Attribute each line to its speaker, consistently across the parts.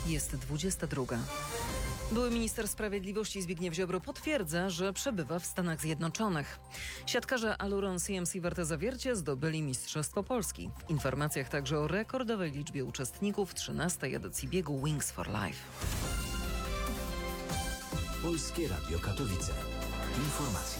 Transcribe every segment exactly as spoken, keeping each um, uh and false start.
Speaker 1: Jest dwudziesta druga. Były minister sprawiedliwości Zbigniew Ziobro potwierdza, że przebywa w Stanach Zjednoczonych. Siatkarze Aluron C M C Warte Zawiercie zdobyli Mistrzostwo Polski. W informacjach także o rekordowej liczbie uczestników trzynastej edycji biegu Wings for Life.
Speaker 2: Polskie Radio Katowice. Informacje.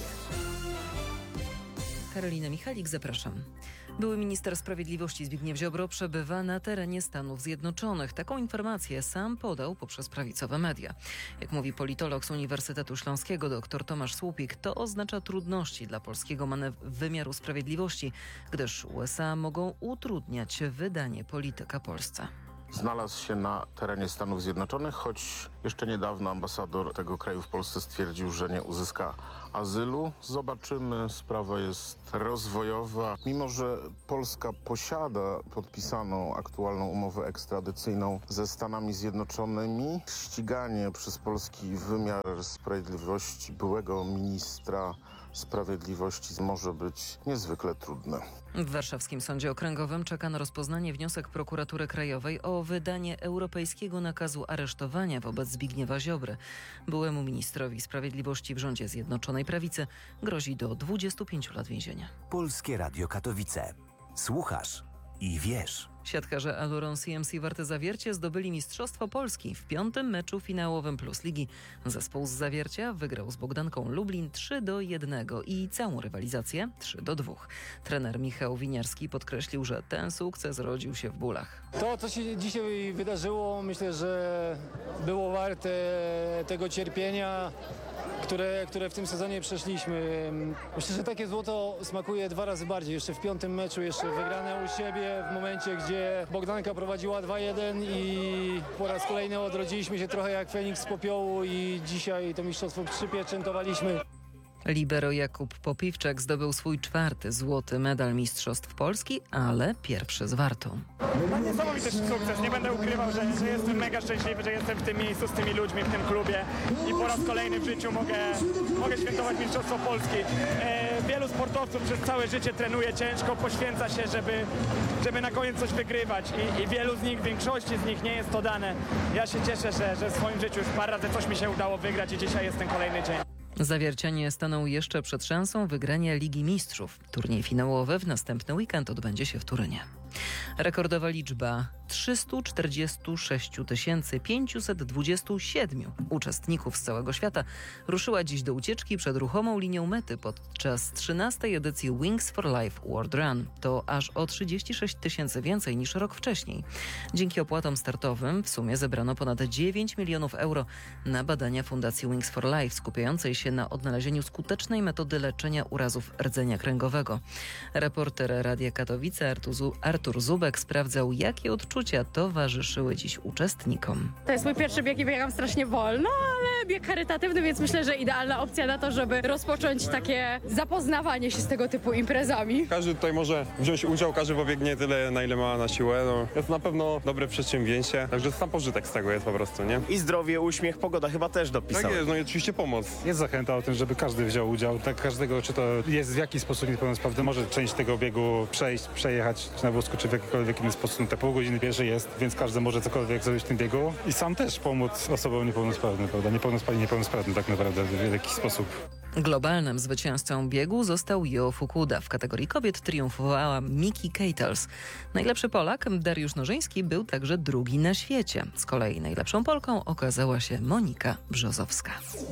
Speaker 1: Karolina Michalik, zapraszam. Były minister sprawiedliwości Zbigniew Ziobro przebywa na terenie Stanów Zjednoczonych. Taką informację sam podał poprzez prawicowe media. Jak mówi politolog z Uniwersytetu Śląskiego dr Tomasz Słupik, to oznacza trudności dla polskiego manew- wymiaru sprawiedliwości, gdyż U S A mogą utrudniać wydanie polityka Polsce.
Speaker 3: Znalazł się na terenie Stanów Zjednoczonych, choć jeszcze niedawno ambasador tego kraju w Polsce stwierdził, że nie uzyska azylu. Zobaczymy, sprawa jest rozwojowa. Mimo że Polska posiada podpisaną aktualną umowę ekstradycyjną ze Stanami Zjednoczonymi, ściganie przez polski wymiar sprawiedliwości byłego ministra sprawiedliwości może być niezwykle trudne.
Speaker 1: W warszawskim Sądzie Okręgowym czeka na rozpoznanie wniosek Prokuratury Krajowej o wydanie europejskiego nakazu aresztowania wobec Zbigniewa Ziobry. Byłemu ministrowi sprawiedliwości w rządzie Zjednoczonej Prawicy grozi do dwudziestu pięciu lat więzienia.
Speaker 2: Polskie Radio Katowice. Słuchasz i wiesz.
Speaker 1: Siatkarze Aluron C M C Warte Zawiercie zdobyli Mistrzostwo Polski w piątym meczu finałowym Plus Ligi. Zespół z Zawiercia wygrał z Bogdanką Lublin trzy do jednego i całą rywalizację trzy do dwóch. Trener Michał Winiarski podkreślił, że ten sukces rodził się w bólach.
Speaker 4: To, co się dzisiaj wydarzyło, myślę, że było warte tego cierpienia, które, które w tym sezonie przeszliśmy. Myślę, że takie złoto smakuje dwa razy bardziej. Jeszcze w piątym meczu, jeszcze wygrane u siebie w momencie, gdzie Bogdanka prowadziła dwa jeden i po raz kolejny odrodziliśmy się trochę jak Feniks z popiołu i dzisiaj to mistrzostwo przypieczętowaliśmy.
Speaker 1: Libero Jakub Popiwczak zdobył swój czwarty złoty medal Mistrzostw Polski, ale pierwszy z Wartą.
Speaker 5: Niesamowity sukces, nie będę ukrywał, że, że jestem mega szczęśliwy, że jestem w tym miejscu z tymi ludźmi, w tym klubie i po raz kolejny w życiu mogę, mogę świętować Mistrzostwo Polski. E, wielu sportowców przez całe życie trenuje ciężko, poświęca się, żeby, żeby na koniec coś wygrywać I, i wielu z nich, większości z nich nie jest to dane. Ja się cieszę, że, że w swoim życiu już parę razy coś mi się udało wygrać i dzisiaj jest ten kolejny dzień.
Speaker 1: Zawiercianie staną jeszcze przed szansą wygrania Ligi Mistrzów. Turniej finałowy w następny weekend odbędzie się w Turynie. Rekordowa liczba trzysta czterdzieści sześć tysięcy pięćset dwadzieścia siedem uczestników z całego świata ruszyła dziś do ucieczki przed ruchomą linią mety podczas trzynastej edycji Wings for Life World Run. To aż o trzydzieści sześć tysięcy więcej niż rok wcześniej. Dzięki opłatom startowym w sumie zebrano ponad dziewięć milionów euro na badania Fundacji Wings for Life skupiającej się na odnalezieniu skutecznej metody leczenia urazów rdzenia kręgowego. Reporter Radia Katowice Artur Zubek sprawdzał, jakie odczucia towarzyszyły dziś uczestnikom.
Speaker 6: To jest mój pierwszy bieg i biegam strasznie wolno, ale bieg charytatywny, więc myślę, że idealna opcja na to, żeby rozpocząć takie zapoznawanie się z tego typu imprezami.
Speaker 7: Każdy tutaj może wziąć udział, każdy pobiegnie tyle, na ile ma na siłę. No, jest na pewno dobre przedsięwzięcie, także sam pożytek z tego jest po prostu, nie?
Speaker 8: I zdrowie, uśmiech, pogoda chyba też dopisała.
Speaker 7: Tak jest, no i oczywiście pomoc.
Speaker 9: Jest zachęta o tym, żeby każdy wziął udział. Tak każdego, czy to jest w jakiś sposób niepełnosprawny, może część tego biegu przejść, przejechać czy na wózku, czy w jakikolwiek inny sposób. Te pół godziny pierwsze jest, więc każdy może cokolwiek zrobić w tym biegu i sam też pomóc osobom niepełnosprawnym, prawda? Niepełnosprawny, niepełnosprawny tak naprawdę w jakiś sposób.
Speaker 1: Globalnym zwycięzcą biegu został Jo Fukuda. W kategorii kobiet triumfowała Miki Keitels. Najlepszy Polak, Dariusz Nożyński, był także drugi na świecie. Z kolei najlepszą Polką okazała się Monika Brzozowska.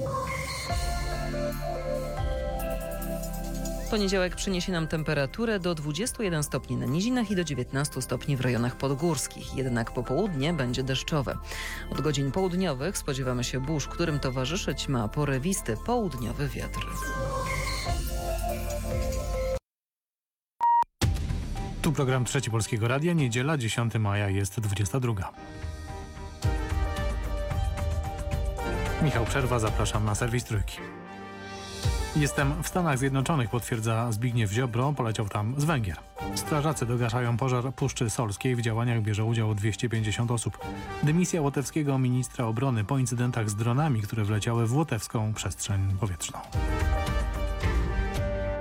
Speaker 1: Poniedziałek przyniesie nam temperaturę do dwudziestu jeden stopni na nizinach i do dziewiętnastu stopni w rejonach podgórskich. Jednak popołudnie będzie deszczowe. Od godzin południowych spodziewamy się burz, którym towarzyszyć ma porywisty południowy wiatr.
Speaker 10: Tu program Trzeci Polskiego Radia. Niedziela, dziesiątego maja, jest dwudziesta druga. Michał Przerwa, zapraszam na serwis Trójki. Jestem w Stanach Zjednoczonych, potwierdza Zbigniew Ziobro, poleciał tam z Węgier. Strażacy dogaszają pożar Puszczy Solskiej, w działaniach bierze udział dwieście pięćdziesiąt osób. Dymisja łotewskiego ministra obrony po incydentach z dronami, które wleciały w łotewską przestrzeń powietrzną.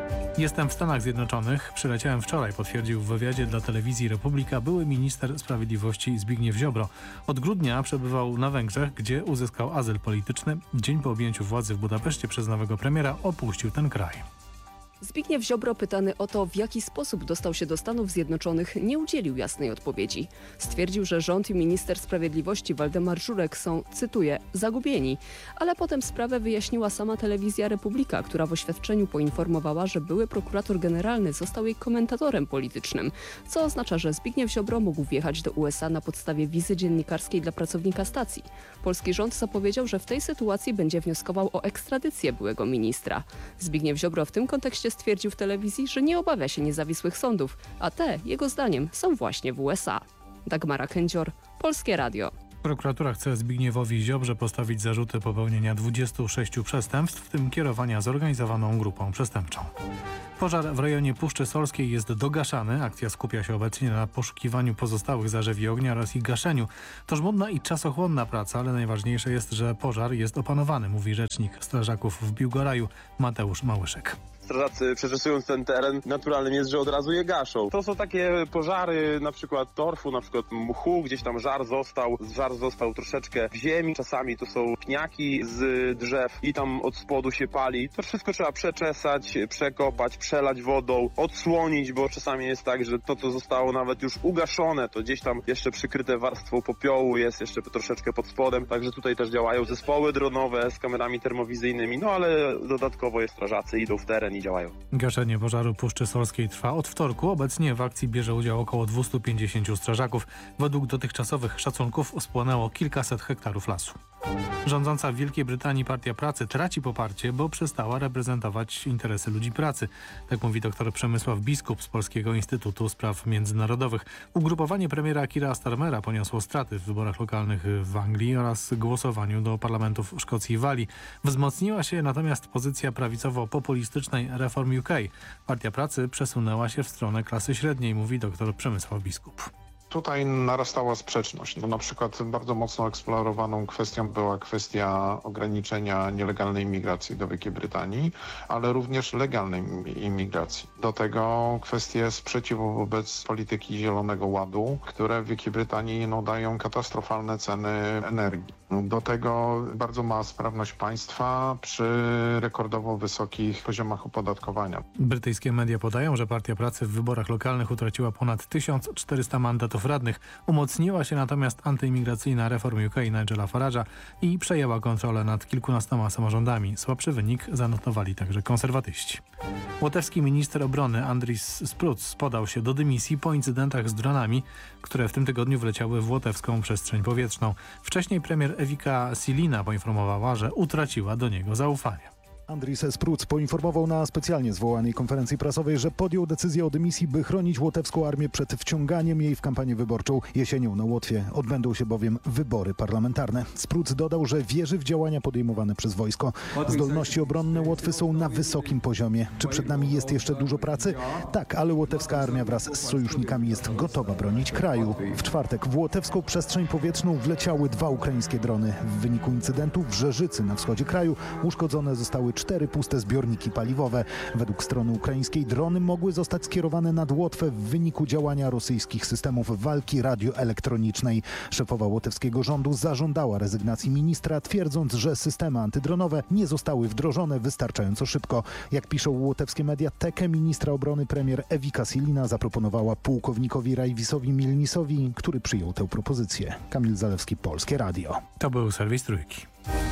Speaker 10: Jestem w Stanach Zjednoczonych. Przyleciałem wczoraj, potwierdził w wywiadzie dla telewizji Republika były minister sprawiedliwości Zbigniew Ziobro. Od grudnia przebywał na Węgrzech, gdzie uzyskał azyl polityczny. Dzień po objęciu władzy w Budapeszcie przez nowego premiera opuścił ten kraj.
Speaker 11: Zbigniew Ziobro, pytany o to, w jaki sposób dostał się do Stanów Zjednoczonych, nie udzielił jasnej odpowiedzi. Stwierdził, że rząd i minister sprawiedliwości Waldemar Żurek są, cytuję, zagubieni. Ale potem sprawę wyjaśniła sama telewizja Republika, która w oświadczeniu poinformowała, że były prokurator generalny został jej komentatorem politycznym, co oznacza, że Zbigniew Ziobro mógł wjechać do U S A na podstawie wizy dziennikarskiej dla pracownika stacji. Polski rząd zapowiedział, że w tej sytuacji będzie wnioskował o ekstradycję byłego ministra. Zbigniew Ziobro w tym kontekście stwierdził w telewizji, że nie obawia się niezawisłych sądów, a te, jego zdaniem, są właśnie w U S A. Dagmara Kędzior, Polskie Radio.
Speaker 10: Prokuratura chce Zbigniewowi Ziobrze postawić zarzuty popełnienia dwudziestu sześciu przestępstw, w tym kierowania zorganizowaną grupą przestępczą. Pożar w rejonie Puszczy Solskiej jest dogaszany. Akcja skupia się obecnie na poszukiwaniu pozostałych zarzewi ognia oraz ich gaszeniu. To żmudna i czasochłonna praca, ale najważniejsze jest, że pożar jest opanowany, mówi rzecznik strażaków w Biłgoraju Mateusz Małyszek.
Speaker 7: Strażacy przeczesując ten teren, naturalnym jest, że od razu je gaszą. To są takie pożary na przykład torfu, na przykład mchu, gdzieś tam żar został, żar został troszeczkę w ziemi, czasami to są pniaki z drzew i tam od spodu się pali. To wszystko trzeba przeczesać, przekopać, przelać wodą, odsłonić, bo czasami jest tak, że to co zostało nawet już ugaszone, to gdzieś tam jeszcze przykryte warstwą popiołu jest jeszcze troszeczkę pod spodem, także tutaj też działają zespoły dronowe z kamerami termowizyjnymi, no ale dodatkowo jest strażacy, idą w teren i działają.
Speaker 10: Gaszenie pożaru Puszczy Solskiej trwa od wtorku. Obecnie w akcji bierze udział około dwieście pięćdziesiąt strażaków. Według dotychczasowych szacunków spłonęło kilkaset hektarów lasu. Rządząca w Wielkiej Brytanii Partia Pracy traci poparcie, bo przestała reprezentować interesy ludzi pracy. Tak mówi dr Przemysław Biskup z Polskiego Instytutu Spraw Międzynarodowych. Ugrupowanie premiera Keira Starmera poniosło straty w wyborach lokalnych w Anglii oraz głosowaniu do parlamentów Szkocji i Walii. Wzmocniła się natomiast pozycja prawicowo-populistycznej Reform U K. Partia Pracy przesunęła się w stronę klasy średniej, mówi dr Przemysław Biskup.
Speaker 12: Tutaj narastała sprzeczność. No, na przykład bardzo mocno eksplorowaną kwestią była kwestia ograniczenia nielegalnej imigracji do Wielkiej Brytanii, ale również legalnej imigracji. Do tego kwestie sprzeciwu wobec polityki Zielonego Ładu, które w Wielkiej Brytanii no, dają katastrofalne ceny energii. Do tego bardzo mała sprawność państwa przy rekordowo wysokich poziomach opodatkowania.
Speaker 10: Brytyjskie media podają, że Partia Pracy w wyborach lokalnych utraciła ponad tysiąc czterysta mandatów radnych. Umocniła się natomiast antyimigracyjna Reform U K Nigela Farage'a i przejęła kontrolę nad kilkunastoma samorządami. Słabszy wynik zanotowali także konserwatyści. Łotewski minister obrony Andris Spruc podał się do dymisji po incydentach z dronami, które w tym tygodniu wleciały w łotewską przestrzeń powietrzną. Wcześniej premier Ewika Silina poinformowała, że utraciła do niego zaufanie.
Speaker 13: Andris Spruc poinformował na specjalnie zwołanej konferencji prasowej, że podjął decyzję o dymisji, by chronić łotewską armię przed wciąganiem jej w kampanię wyborczą. Jesienią na Łotwie odbędą się bowiem wybory parlamentarne. Spruc dodał, że wierzy w działania podejmowane przez wojsko. Zdolności obronne Łotwy są na wysokim poziomie. Czy przed nami jest jeszcze dużo pracy? Tak, ale łotewska armia wraz z sojusznikami jest gotowa bronić kraju. W czwartek w łotewską przestrzeń powietrzną wleciały dwa ukraińskie drony. W wyniku incydentu w Żerzycy na wschodzie kraju uszkodzone zostały cztery puste zbiorniki paliwowe. Według strony ukraińskiej drony mogły zostać skierowane nad Łotwę w wyniku działania rosyjskich systemów walki radioelektronicznej. Szefowa łotewskiego rządu zażądała rezygnacji ministra, twierdząc, że systemy antydronowe nie zostały wdrożone wystarczająco szybko. Jak piszą łotewskie media, tekę ministra obrony premier Ewika Silina zaproponowała pułkownikowi Rajwisowi Milnisowi, który przyjął tę propozycję. Kamil Zalewski, Polskie Radio.
Speaker 10: To był serwis Trójki.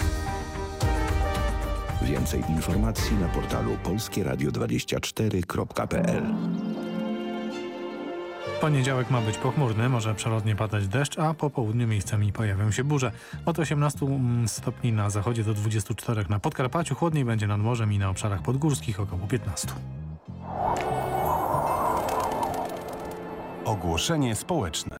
Speaker 2: Więcej informacji na portalu polskie radio dwadzieścia cztery kropka p l.
Speaker 10: Poniedziałek ma być pochmurny, może przelotnie padać deszcz, a po południu miejscami pojawią się burze. Od osiemnastu stopni na zachodzie do dwudziestu czterech na Podkarpaciu, chłodniej będzie nad morzem i na obszarach podgórskich około piętnastu.
Speaker 14: Ogłoszenie społeczne.